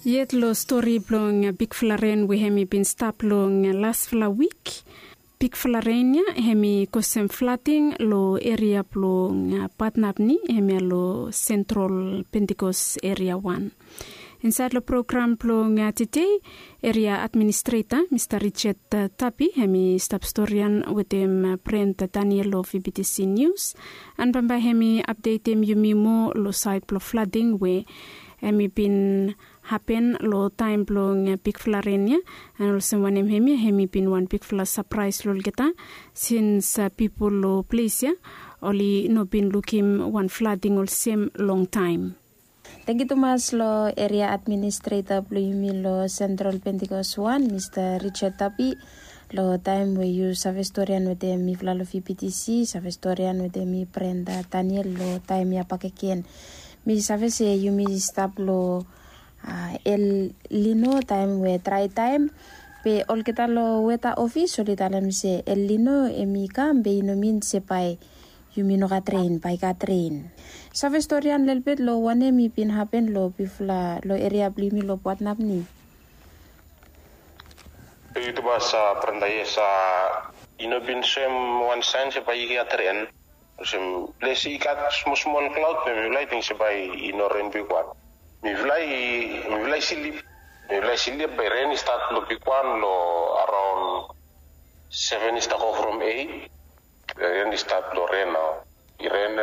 Yet lo story blong big flaren we hemi been stop long last fla week. Big flarenia hemi kosem flooding lo area blong patnapni hemi lo Central Pentecost area 1. Inside the program blong today, area administrator Mr. Richard Tapi hemi stop storyan with him Brent Daniel of VBTC News and bamba hemi update him yumi mo lo side blo flooding we hemi been happen lo time blong big flarenia and also when hemi been one big fla surprise lo geta since people lo place ya only no been looking one flooding all same long time. Thank you, Thomas. Lo area administrator Blumi lo Central Pentecost 1, Mr. Richard Tapi. Lo time we use Savestorian with the mi flalo PTC, Savestorian with the mi Brenda Daniel lo time ya pakekien. Mi savese yumi stop lo el lino time we try time. Pe ol kita lo weta office solitalam se el lino emi kambe inomin sepai yumi no ka train pai ka train. Savestorian lelbet lo wane mi pin happen lo bifla lo area blimi lo buat napni. Itu bahasa perandai sa ino bin sem one sign sepai ka train. Sem place ikat small cloud pe mi lighting sepai ino rain bikuan. Mi vilai silip by rain start lo bikuan lo around 7 start off from 8. Rain start lo rain now. Rain.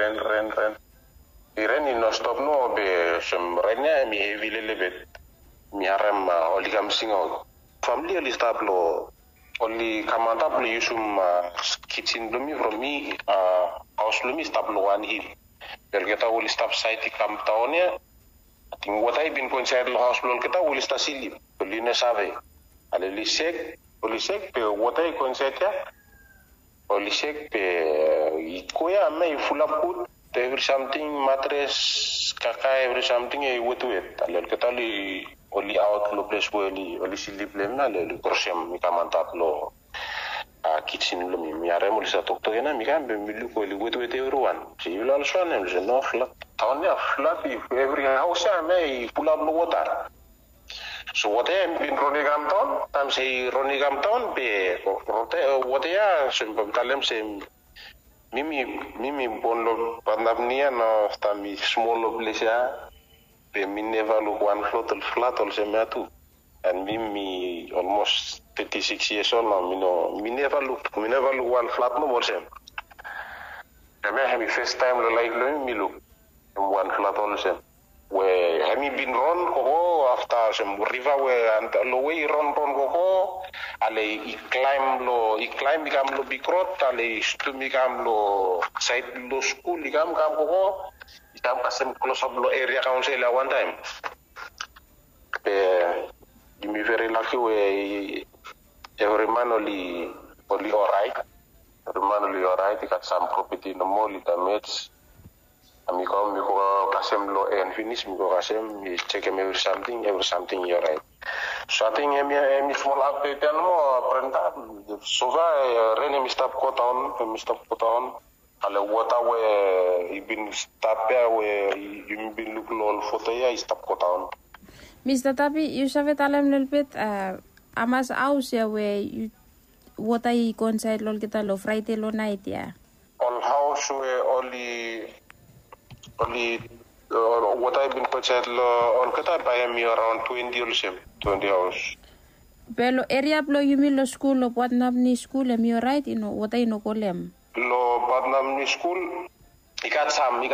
No stop no be some rainnya mi heavy lebet. Mi haram oli kam singo. Family oli stop lo oli kamanta lo yusum kitchen lumi from me house lumi stop lo one hill. Bel kita oli stop site kam taonia. Ting what I been concerned lo house lo kita oli sta silip. Oli ne sabe. Ale lisek pe what I concerned ya. Olisek pe ikoya me full of food every something mattress kaka every something e wotu et alel ketali oli out lo place oli silip lemna le korsem mi kamantap lo kitchen lo mi are mo lisa tok tokena mi kambe mi lu ko li wotu et everyone si ulal swanem je no flat tawnya flat every house me full of water. So what I been Ronnie Gampton, I'm say Ronnie Gampton be what ya sembam talem sem mimi bonlo pandamnia no stami small place be mi never look one flat all sematu and mimi almost 36 years old now mi never look one flat no more sem. Me have first time the life lo mi look one flat all sem. We have been run koko after some river where and lo way run koko ale I climb become lo bikrot ale stu become lo side lo school become koko ikam kasem close up lo area council one time. You me very lucky we every man only alright. Every man only alright. He got some property no more damage. Mi ko kasem lo and finish mi ko kasem mi check every something you're right. So I think mi small update mo prenta so va rene mi stop ko town ale water we been stop we you been look lol photo ya stop ko town. Mr. Tapi you save talem lelbet amas house ya we water I conside lol kita lo Friday lo night ya. All house we only what I've been purchased on kata buy me around 20 hours. Pero area blo you mean lo school lo Patnamni school mi right what I know kolem. Lo Patnamni school ikat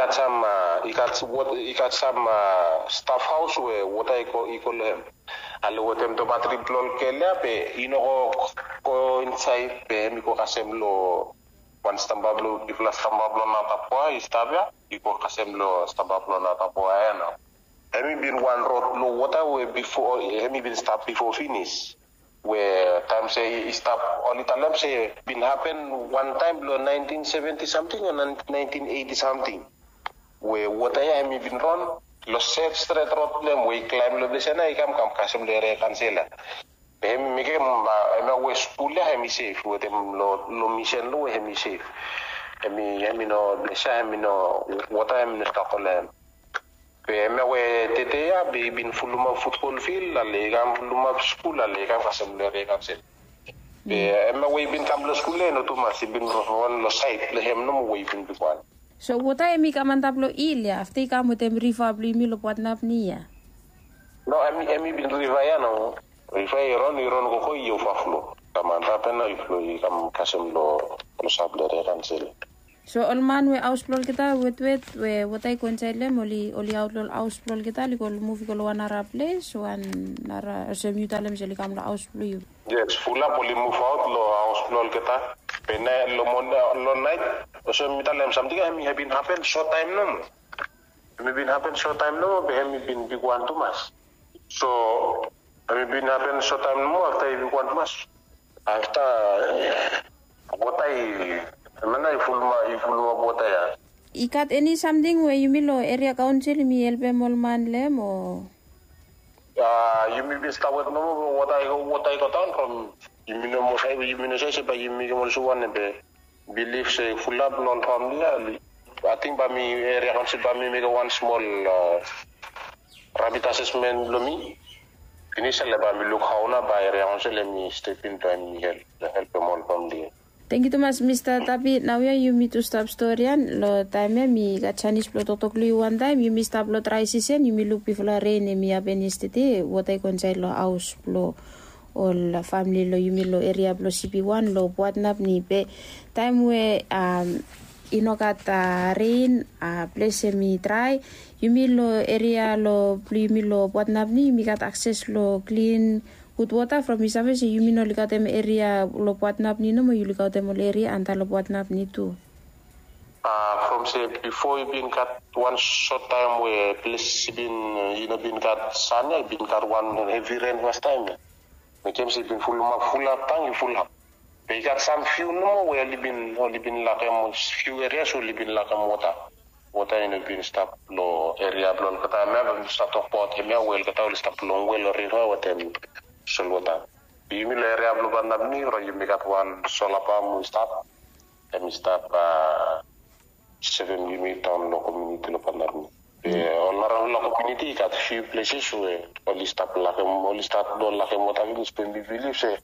some staff house where what I call equal alo wotem to battery plol kella pe ko inside pe mi ko kasem lo one stambablo bifla stambablo na tapwa istabia iko kasemlo stambablo na tapwa na hemi been one road lo water we before hemi been start before finish where time say stop only time say been happen one time lo 1970 something or 1980 something where water hemi been run lo set straight road lem we climb lo desena ikam kasemlo re cancela hemi mike ma we school hemi safe with them lo mission lo hemi safe hemi no blesha hemi no water hemi no stockholm Be mewe tete ya be bin fuluma football field ale gam fuluma school ale gam assembly kan se. Be mewe bin kam lo school no tu masih bin ron lo site le hem no we bin bikwan. So wota emi kamantaplo ilya after kamu tem rifabli mi lo puatnap niya. No emi bin rivaya no. Rivaya ron ko yo faflo. Kamantapen no iflo kam kasem lo sable kan se. So olman we ausplol kita wet we wotai konsaile oli outlol ausplol kita li kol movie kol wana place wan nara semutalem jeli kam la ausplol. Yes, fulla poli move out lo ausplol kita. Pena lo night semutalem something I have been happen short time no. Me been happen short time no be me been big one too much. So me been happen short time no after big one too much. After wotai mana ifulma bota ya. Ikat any something where you milo area council mi help molman lem o. You may be start no what I got on from you know mo say you know say ba you may mo suwan be believe say full up non family. I think ba mi area council ba mi make one small rabbit assessment lo mi. Initially ba mi look how na ba area council mi step into and help more family. Thank you so much, Mr. Tapi. Now you me to stop storyan. Lo time mi got Chinese protocol one time. You me stop lo try season. You me look before rain mi abenistete. What I consider lo house lo all family lo you me lo area lo CP1 lo buat nap ni be time we inokat rain place mi try. You me lo area lo you me lo buat nap ni mi got access lo clean. Good water from Isave si yumi no likatem area lo puatnap ni no mo yulikatem area anta lo puatnap ni too. From say before you been cut one short time where place been cut sun been cut one heavy rain was time. Me came say been full up tang full up. They got some few no where only been lakem few areas only been lakem water. Water in been stop lo area blon kata me stop to pot me well kata ul stop long well river water. Solwata. Bimi le area blu bandam ni ro yumi kat one solapa mu start. Kami start 7 yumi town lo community lo bandam ni. On lo community kat few places where only start do lakem mota ni spend believe say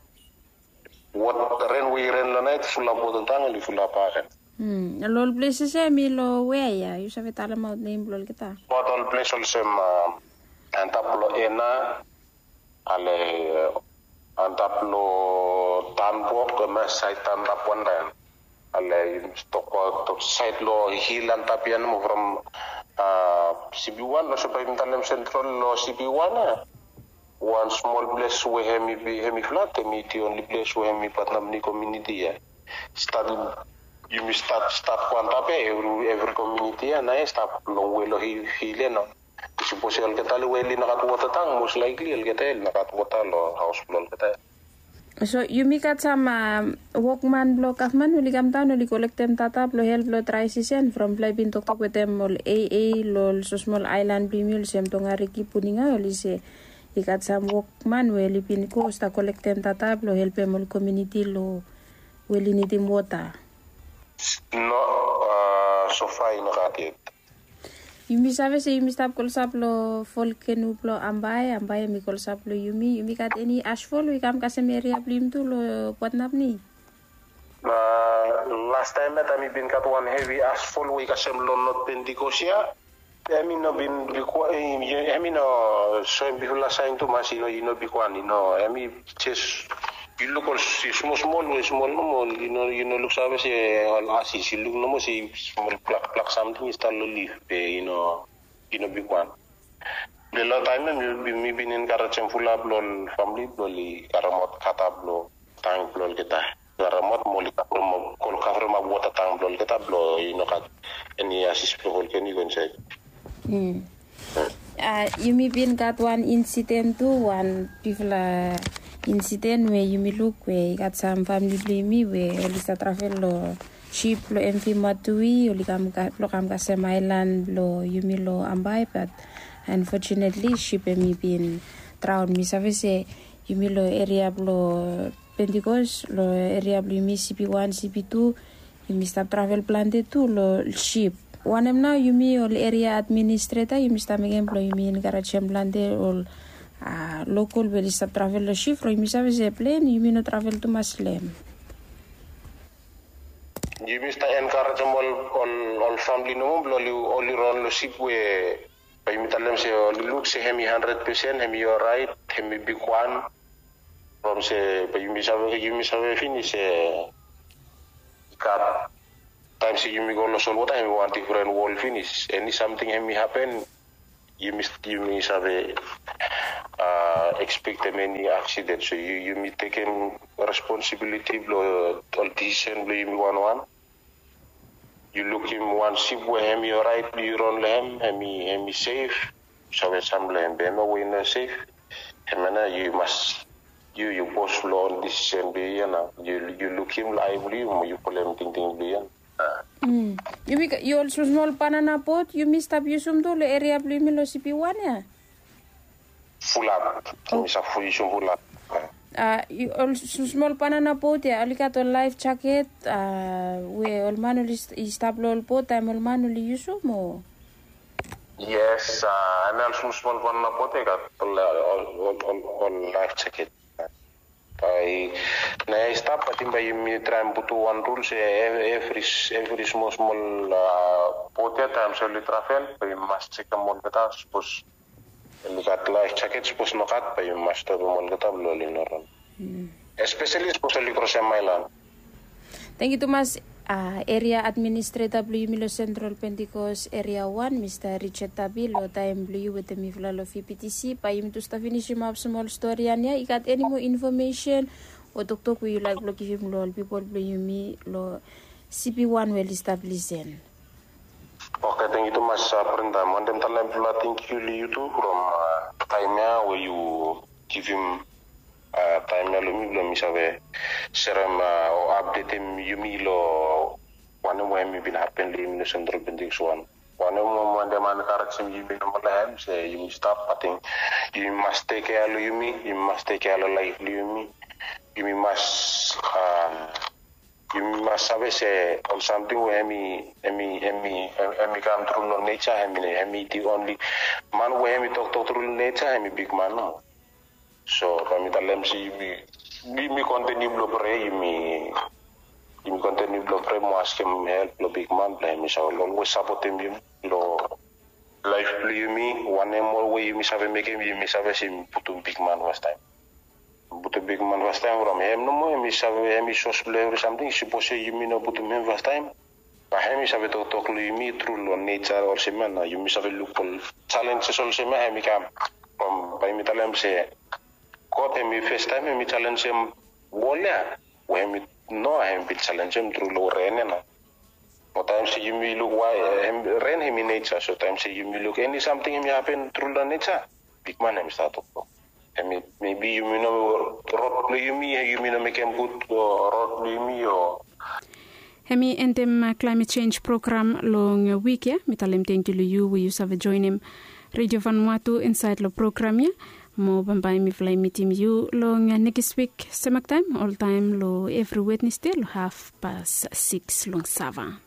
what rain we rain la night full of water tang li full up akan. Lol places mi lo where ya you sabe tala mau name lol kita. What all place also antaplo ena ale antaplo tanpo kema site tandap wanda ale to site lo hill antapian mo from CB1 lo super intalem central lo CB1 one small place where hemi flat me the only place where hemi patnam ni community ya start kwantape every community and I start long way lo hill no. Suppose al kita luweli nakatuwata tang most likely al kita nakatuwata lo house block kita. So yumi kat sama walkman block afman uli kamtan uli collectem tata lo help lo try season from play bin tok with them all AA lo so small island bimul sem tongari ki puninga oli se ikat sam walkman weli pin ko sta collectem tata lo help mol community lo weli ni tim water. No so far inakatit. Yumi sabe se yumi stop kol sap lo folkenu plo ambai mi kol sap lo yumi kat any ashfall we kam kasem area blim tu lo puatnap ni. Last time that I been kat one heavy ashfall we kasem lo not pendicosia. I mean no been I mean no so before sign to masino you know bikwan you know I mean just you look all small no you know look sabe se asis you look no mo si small plak something is tal leaf you know big one the lot time me been in karacem full up lol family loli karamot kata blo tang lol kita karamot moli mo kol cover ma bota tang lol kita blo you know kat any asis blo ken you can say you me been got one incident too one people incident where you me look where got some family blame me where Elisa travel lo ship lo MV Matui oli kam ka Island lo you me lo ambai but unfortunately ship me been drowned me service you me lo area lo Pentecost lo area blo me CP1 CP2 you me stop travel planted too lo ship wanem now yumi ol area administrator yumi stamegen plo yumi in garachemblande ol local where is travel the shift yumi service plane yumi no travel to Maslem. Yumi sta encourage all family no only run lo ship we yumi talem se look se hemi 100% hemi you right hemi big one from se yumi save finish cut time se yumi go lo sol what hemi want different wall finish any something hemi happen yumi save expect many accidents so you taken responsibility blo all decision blo yumi one you look him one ship where him you right you run him safe so when some land be no way no safe hemana you must you boss law on decision be you look him lively you pull him thing be you also small banana boat you missed up you sum do le area bli milo CP1 ya full up misa full up you also small banana boat ya alikato life jacket we all manually istablo all boat time all manually yusu mo yes and also small banana boat got all life jacket I stop patimba you try and put one rule say every small boat time so travel you must check among the task suppose lihat life jacket suppose no cut pa yung master mo ngata blo linoron especially cross mailan. Thank you Thomas area administrator blue milo central Pentecost area 1 Mr. Richard Tabi lo time blue with the mifla lo PTC pa yim to sta finish up small story anya you got any more information or doctor you like lo give him lo people blue mi lo CP1 well established. Okay, thank you too much, Brenda. Mandem talam pula thank you too from time where you give him time lo mi sabe seram or update him yumi lo one way mi bin happen li mi central Pentecost one mo mandem man karatsim yumi no malahem say you stop patting you must take care lo yumi you must take care lo life lo yumi must you must have say on something where me come through no nature me the only man where me talk through nature me big man no so kami talem si me continue blo pray me continue blo pray mo ask him help lo big man play me so always support him lo life play me one more way me save make him me save him put big man was time. But a big man was time from him no more me save me so or something suppose you mean but him was time but him save to talk me through lo nature or semana you me save look challenges all semana me come from by me talem say got me first time me challenge him wala when me no him bit challenge him through lo rain na but time say you me look why him rain him in nature so time say you me look any something him happen through the nature big man him start to maybe you know road you know make him put road or Hemi entem climate change program long week ya mitalem thank you we use have join him Radio Vanuatu inside lo program ya mo bambay mi fly meeting you long next week same time all time lo every Wednesday lo 6:30 long sava